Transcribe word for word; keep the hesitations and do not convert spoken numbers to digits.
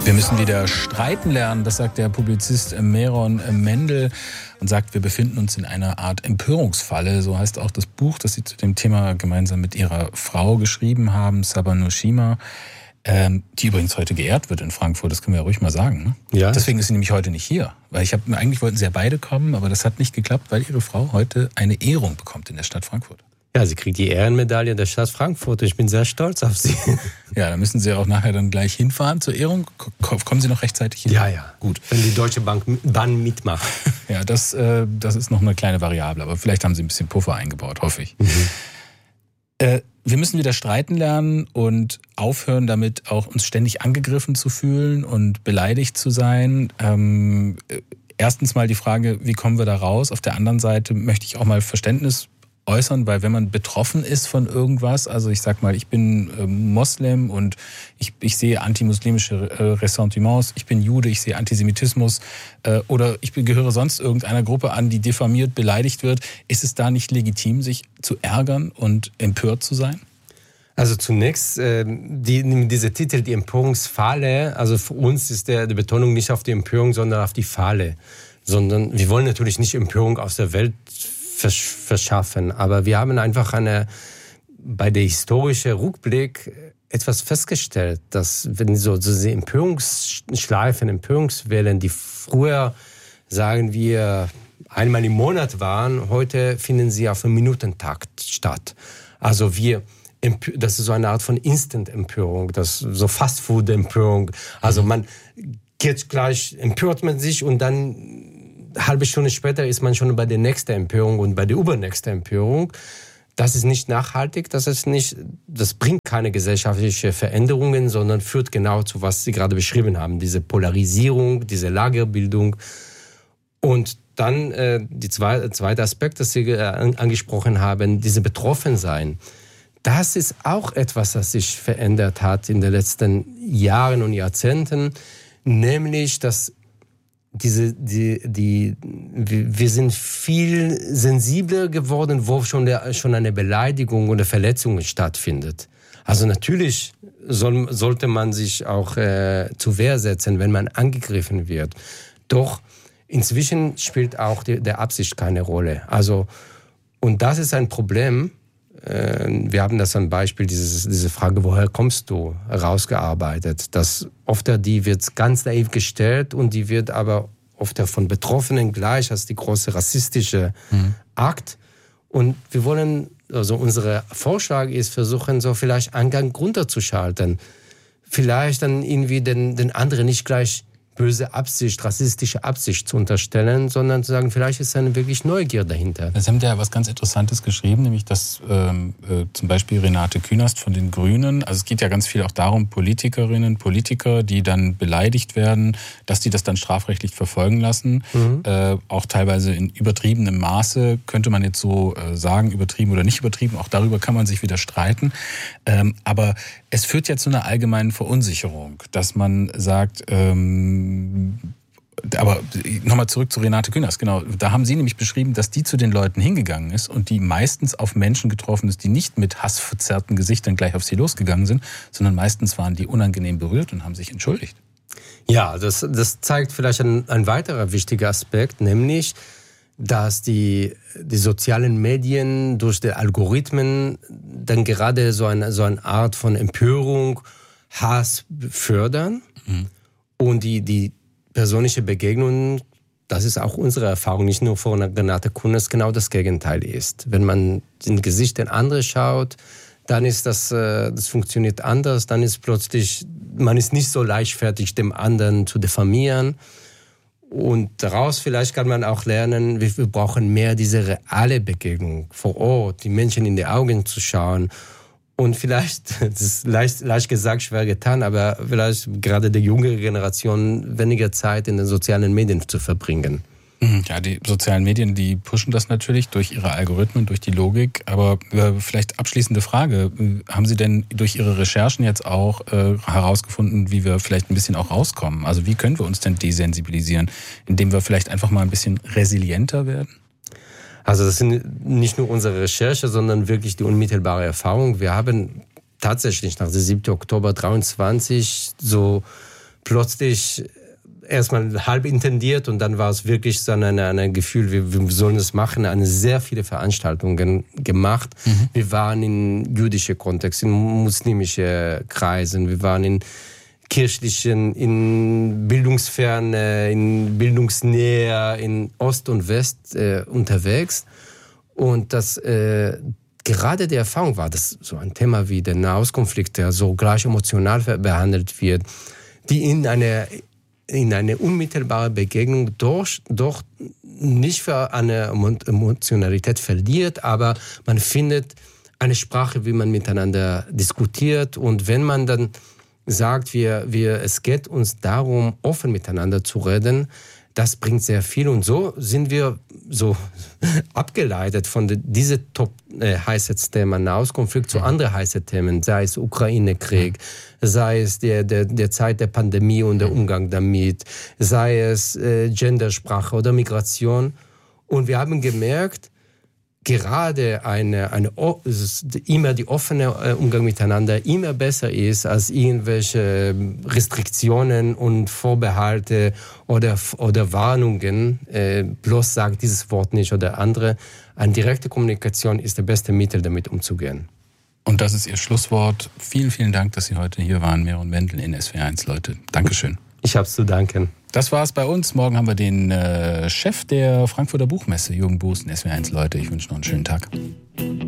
Wir müssen wieder streiten lernen, das sagt der Publizist Meron Mendel und sagt, wir befinden uns in einer Art Empörungsfalle. So heißt auch das Buch, das Sie zu dem Thema gemeinsam mit Ihrer Frau geschrieben haben, Sabah Nurshima, ähm, die übrigens heute geehrt wird in Frankfurt, das können wir ja ruhig mal sagen. Ne? Ja. Deswegen ist sie nämlich heute nicht hier. Weil ich habe eigentlich wollten sie ja beide kommen, aber das hat nicht geklappt, weil Ihre Frau heute eine Ehrung bekommt in der Stadt Frankfurt. Ja, sie kriegt die Ehrenmedaille der Stadt Frankfurt. Ich bin sehr stolz auf sie. Ja, da müssen Sie auch nachher dann gleich hinfahren zur Ehrung. Kommen Sie noch rechtzeitig hin? Ja, ja. Gut. Wenn die Deutsche Bank Bahn mitmacht. Ja, das, äh, das ist noch eine kleine Variable. Aber vielleicht haben Sie ein bisschen Puffer eingebaut, hoffe ich. Mhm. Äh, wir müssen wieder streiten lernen und aufhören, damit auch uns ständig angegriffen zu fühlen und beleidigt zu sein. Ähm, erstens mal die Frage, wie kommen wir da raus? Auf der anderen Seite möchte ich auch mal Verständnis äußern, weil wenn man betroffen ist von irgendwas, also ich sag mal, ich bin äh, Moslem und ich, ich sehe antimuslimische äh, Ressentiments, ich bin Jude, ich sehe Antisemitismus äh, oder ich gehöre sonst irgendeiner Gruppe an, die diffamiert, beleidigt wird, ist es da nicht legitim, sich zu ärgern und empört zu sein? Also zunächst, äh, die, dieser Titel, die Empörungsfalle, also für uns ist der, die Betonung nicht auf die Empörung, sondern auf die Falle. Sondern wir wollen natürlich nicht Empörung aus der Welt verschaffen. Aber wir haben einfach eine, bei der historischen Rückblick etwas festgestellt, dass wenn so diese Empörungsschleifen, Empörungswellen, die früher, sagen wir, einmal im Monat waren, heute finden sie auf einem Minutentakt statt. Also wir, das ist so eine Art von Instant-Empörung, das so Fastfood-Empörung. Also man geht gleich, empört man sich und dann halbe Stunde später ist man schon bei der nächsten Empörung und bei der übernächsten Empörung. Das ist nicht nachhaltig, das ist nicht, das bringt keine gesellschaftliche Veränderungen, sondern führt genau zu, was Sie gerade beschrieben haben, diese Polarisierung, diese Lagerbildung. Und dann äh, die zwei, zweite Aspekt, das Sie äh, angesprochen haben, diese Betroffensein. Das ist auch etwas, das sich verändert hat in den letzten Jahren und Jahrzehnten, nämlich, dass Diese, die, die, wir sind viel sensibler geworden, wo schon, der, schon eine Beleidigung oder Verletzung stattfindet. Also natürlich soll, sollte man sich auch äh, zur Wehr setzen, wenn man angegriffen wird. Doch inzwischen spielt auch die, der Absicht keine Rolle. Also, und das ist ein Problem. Äh, wir haben das am Beispiel, dieses, diese Frage, woher kommst du, herausgearbeitet. Das oft die wird ganz naiv gestellt und die wird aber oft von Betroffenen gleich als die große rassistische mhm. Akt. Und wir wollen, also unser Vorschlag ist, versuchen, so vielleicht Angang runterzuschalten. Vielleicht dann irgendwie den, den anderen nicht gleich böse Absicht, rassistische Absicht zu unterstellen, sondern zu sagen, vielleicht ist eine wirklich Neugier dahinter. Sie haben ja was ganz Interessantes geschrieben, nämlich dass ähm, äh, zum Beispiel Renate Künast von den Grünen, also es geht ja ganz viel auch darum, Politikerinnen, Politiker, die dann beleidigt werden, dass die das dann strafrechtlich verfolgen lassen, mhm. äh, auch teilweise in übertriebenem Maße, könnte man jetzt so äh, sagen, übertrieben oder nicht übertrieben, auch darüber kann man sich wieder streiten, ähm, aber es führt ja zu einer allgemeinen Verunsicherung, dass man sagt, ähm, aber nochmal zurück zu Renate Künast, genau. Da haben Sie nämlich beschrieben, dass die zu den Leuten hingegangen ist und die meistens auf Menschen getroffen ist, die nicht mit hassverzerrten Gesichtern gleich auf sie losgegangen sind, sondern meistens waren die unangenehm berührt und haben sich entschuldigt. Ja, das, das zeigt vielleicht ein, ein weiterer wichtiger Aspekt, nämlich, dass die, die sozialen Medien durch die Algorithmen dann gerade so eine, so eine Art von Empörung, Hass fördern. Mhm. Und die, die persönliche Begegnung, das ist auch unsere Erfahrung, nicht nur von Renate Künast, genau das Gegenteil ist. Wenn man in Gesicht der anderen schaut, dann ist das, das funktioniert anders, dann ist plötzlich, man ist nicht so leichtfertig, dem anderen zu diffamieren. Und daraus vielleicht kann man auch lernen, wir brauchen mehr diese reale Begegnung vor Ort, die Menschen in die Augen zu schauen. Und vielleicht, das ist leicht, leicht gesagt, schwer getan, aber vielleicht gerade der jüngere Generation weniger Zeit in den sozialen Medien zu verbringen. Ja, die sozialen Medien, die pushen das natürlich durch ihre Algorithmen, durch die Logik. Aber äh, vielleicht abschließende Frage. Haben Sie denn durch Ihre Recherchen jetzt auch äh, herausgefunden, wie wir vielleicht ein bisschen auch rauskommen? Also wie können wir uns denn desensibilisieren? Indem wir vielleicht einfach mal ein bisschen resilienter werden? Also das sind nicht nur unsere Recherche, sondern wirklich die unmittelbare Erfahrung. Wir haben tatsächlich nach dem siebten Oktober dreiundzwanzig so plötzlich erstmal halb intendiert und dann war es wirklich so ein, ein Gefühl, wir, wir sollen es machen, eine sehr viele Veranstaltungen gemacht. Mhm. Wir waren in jüdische Kontext, in muslimische Kreisen, wir waren in kirchlichen, in Bildungsferne, in Bildungsnähe, in Ost und West äh, unterwegs. Und das äh, gerade die Erfahrung war, dass so ein Thema wie der Nahostkonflikt, der so gleich emotional behandelt wird, die in eine, in eine unmittelbare Begegnung doch, doch nicht für eine Emotionalität verliert, aber man findet eine Sprache, wie man miteinander diskutiert. Und wenn man dann sagt, wir, wir, es geht uns darum, offen miteinander zu reden, das bringt sehr viel. Und so sind wir so abgeleitet von diesem top äh, heißen Thema Nahostkonflikt zu anderen heißen Themen, sei es Ukraine-Krieg, sei es der, der, der Zeit der Pandemie und der Umgang damit, sei es äh, Gendersprache oder Migration. Und wir haben gemerkt, gerade eine, eine, immer die offene Umgang miteinander immer besser ist als irgendwelche Restriktionen und Vorbehalte oder, oder Warnungen. Äh, bloß sagt dieses Wort nicht oder andere. Eine direkte Kommunikation ist das beste Mittel, damit umzugehen. Und das ist Ihr Schlusswort. Vielen, vielen Dank, dass Sie heute hier waren, Meron Mendel in S W R eins, Leute. Dankeschön. Ich habe zu danken. Das war es bei uns. Morgen haben wir den äh, Chef der Frankfurter Buchmesse, Jürgen Buß, in S W R eins, Leute. Ich wünsche noch einen schönen Tag.